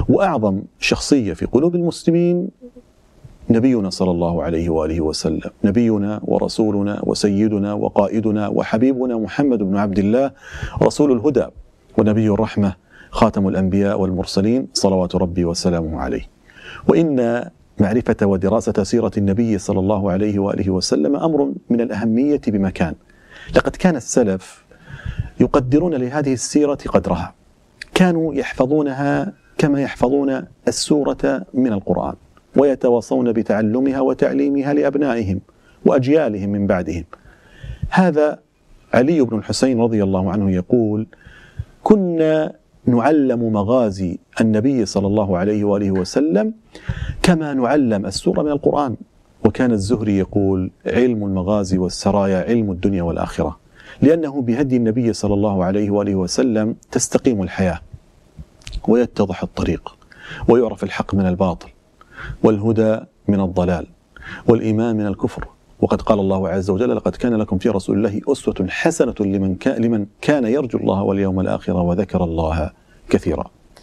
وأعظم شخصية في قلوب المسلمين نبينا صلى الله عليه وآله وسلم، نبينا ورسولنا وسيدنا وقائدنا وحبيبنا محمد بن عبد الله، رسول الهدى ونبي الرحمة، خاتم الأنبياء والمرسلين، صلوات ربي وسلامه عليه. وإن معرفة ودراسة سيرة النبي صلى الله عليه وآله وسلم أمر من الأهمية بمكان. لقد كان السلف يقدرون لهذه السيرة قدرها، كانوا يحفظونها كما يحفظون السورة من القرآن، ويتواصون بتعلمها وتعليمها لأبنائهم وأجيالهم من بعدهم. هذا علي بن الحسين رضي الله عنه يقول: كنا نعلم مغازي النبي صلى الله عليه وآله وسلم كما نعلم السورة من القرآن. وكان الزهري يقول: علم المغازي والسرايا علم الدنيا والآخرة، لأنه بهدي النبي صلى الله عليه وآله وسلم تستقيم الحياة ويتضح الطريق ويعرف الحق من الباطل والهدى من الضلال والإيمان من الكفر. وقد قال الله عز وجل: لقد كان لكم في رسول الله أسوة حسنة لمن كان يرجو الله واليوم الآخر وذكر الله كثيرا.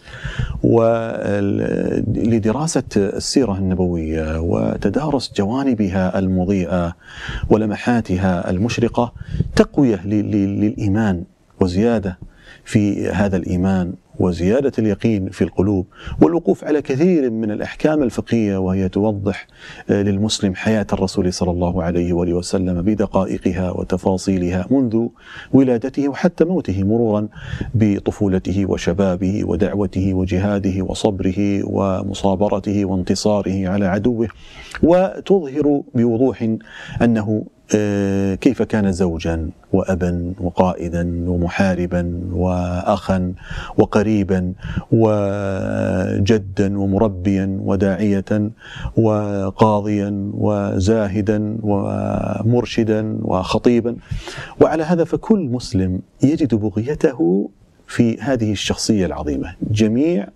ولدراسة السيرة النبوية وتدارس جوانبها المضيئة ولمحاتها المشرقة تقوية للإيمان وزيادة في هذا الإيمان وزيادة اليقين في القلوب، والوقوف على كثير من الأحكام الفقهية وهي توضح للمسلم حياة الرسول صلى الله عليه وآله وسلم بدقائقها وتفاصيلها منذ ولادته وحتى موته، مرورا بطفولته وشبابه ودعوته وجهاده وصبره ومصابرته وانتصاره على عدوه، وتظهر بوضوح أنه كيف كان زوجا وأبا وقائدا ومحاربا وأخا وقريبا وجدا ومربيا وداعية وقاضيا وزاهدا ومرشدا وخطيبا. وعلى هذا فكل مسلم يجد بغيته في هذه الشخصية العظيمة. جميع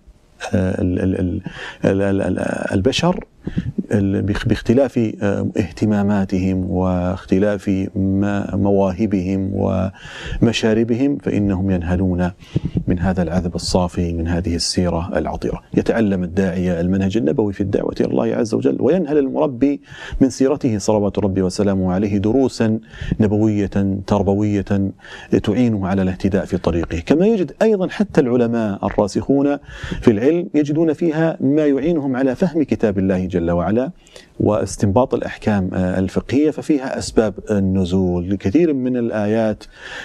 البشر باختلاف اهتماماتهم واختلاف مواهبهم ومشاربهم فإنهم ينهلون من هذا العذب الصافي من هذه السيرة العطرة. يتعلم الداعية المنهج النبوي في الدعوة إلى الله عز وجل، وينهل المربي من سيرته صلوات ربي وسلامه عليه دروسا نبوية تربوية تعينه على الاهتداء في طريقه. كما يجد أيضا حتى العلماء الراسخون في العلم يجدون فيها ما يعينهم على فهم كتاب الله جل وعلا واستنباط الأحكام الفقهية، ففيها أسباب النزول لكثير من الآيات،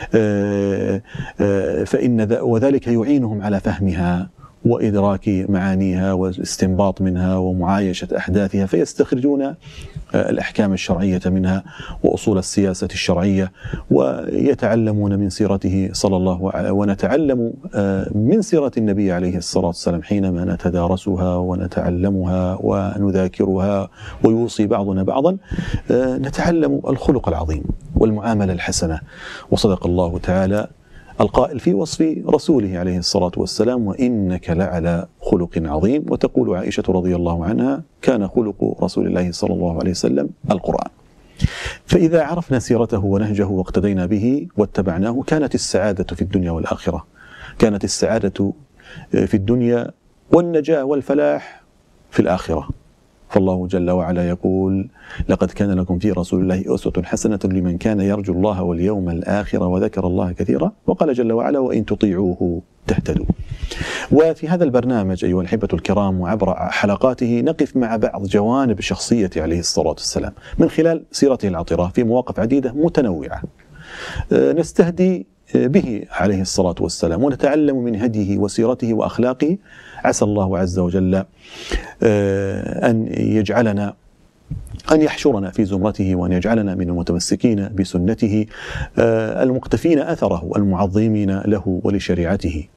وذلك يعينهم على فهمها وإدراك معانيها والاستنباط منها ومعايشة أحداثها، فيستخرجون الأحكام الشرعية منها وأصول السياسة الشرعية، ويتعلمون من سيرته صلى الله عليه وسلم. ونتعلم من سيرة النبي عليه الصلاة والسلام حينما نتدارسها ونتعلمها ونذاكرها ويوصي بعضنا بعضا، نتعلم الخلق العظيم والمعاملة الحسنة. وصدق الله تعالى القائل في وصف رسوله عليه الصلاة والسلام: وإنك لعلى خلق عظيم. وتقول عائشة رضي الله عنها: كان خلق رسول الله صلى الله عليه وسلم القرآن. فإذا عرفنا سيرته ونهجه واقتدينا به واتبعناه كانت السعادة في الدنيا والآخرة، كانت السعادة في الدنيا والنجاة والفلاح في الآخرة. فالله جل وعلا يقول: لقد كان لكم في رسول الله أسوة حسنة لمن كان يرجو الله واليوم الآخر وذكر الله كثيرا. وقال جل وعلا: وإن تطيعوه تهتدوا. وفي هذا البرنامج أيها الأحبة الكرام وعبر حلقاته نقف مع بعض جوانب شخصية عليه الصلاة والسلام من خلال سيرته العطرة في مواقف عديدة متنوعة، نستهدي به عليه الصلاة والسلام ونتعلم من هديه وسيرته وأخلاقه. عسى الله عز وجل أن يجعلنا أن يحشرنا في زمرته، وأن يجعلنا من المتمسكين بسنته المقتفين أثره المعظمين له ولشريعته.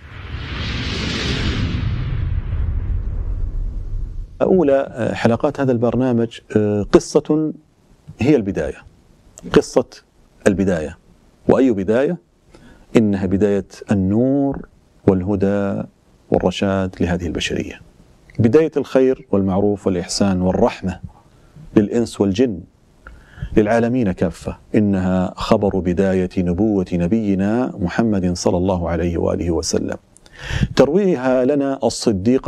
أولى حلقات هذا البرنامج قصة هي البداية، قصة البداية. وأي بداية؟ إنها بداية النور والهدى والرشاد لهذه البشرية، بداية الخير والمعروف والإحسان والرحمة للإنس والجن للعالمين كافة. إنها خبر بداية نبوة نبينا محمد صلى الله عليه وآله وسلم، ترويها لنا الصديق